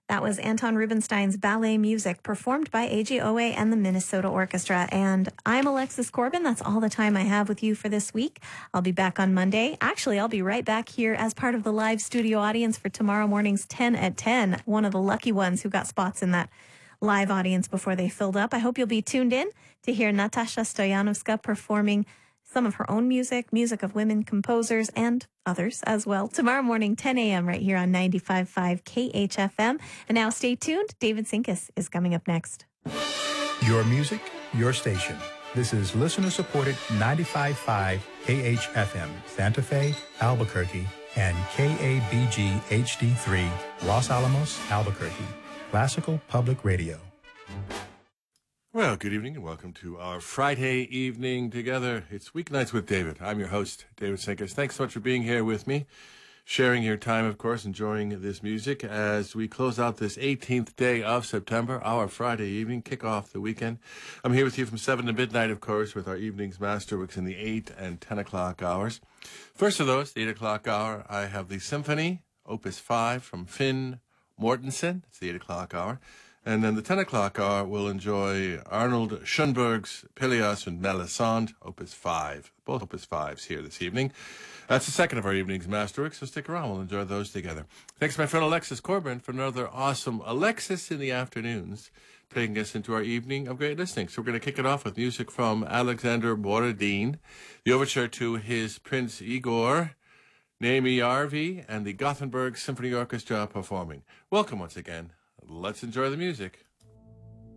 That was Anton Rubinstein's ballet music performed by AGOA and the Minnesota Orchestra. And I'm Alexis Corbin. That's all the time I have with you for this week. I'll be back on Monday. Actually, I'll be right back here as part of the live studio audience for tomorrow morning's 10 at 10. One of the lucky ones who got spots in that live audience before they filled up. I hope you'll be tuned in to hear Natasha Stoyanovska performing some of her own music of women composers and others as well. Tomorrow morning, 10 a.m. right here on 95.5 KHFM. And now stay tuned. David Sinkus is coming up next. Your music, your station. This is listener-supported 95.5 KHFM, Santa Fe, Albuquerque, and KABG HD3, Los Alamos, Albuquerque. Classical Public Radio. Well, good evening and welcome to our Friday evening together. It's Weeknights with David. I'm your host, David Sinkus. Thanks so much for being here with me, sharing your time, of course, enjoying this music as we close out this 18th day of September, our Friday evening, kick off the weekend. I'm here with you from 7 to midnight, of course, with our evening's masterworks in the 8 and 10 o'clock hours. First of those, the 8 o'clock hour, I have the Symphony, Opus 5 from Finn Mortensen. It's the 8 o'clock hour. And then the 10 o'clock hour, we'll enjoy Arnold Schoenberg's Pelléas and Melisande, Opus 5. Both Opus 5s here this evening. That's the second of our evening's masterworks, so stick around. We'll enjoy those together. Thanks to my friend Alexis Corbin for another awesome Alexis in the Afternoons, taking us into our evening of great listening. So we're going to kick it off with music from Alexander Borodin, the overture to his Prince Igor, Naomi Yarvi, and the Gothenburg Symphony Orchestra performing. Welcome once again. Let's enjoy the music.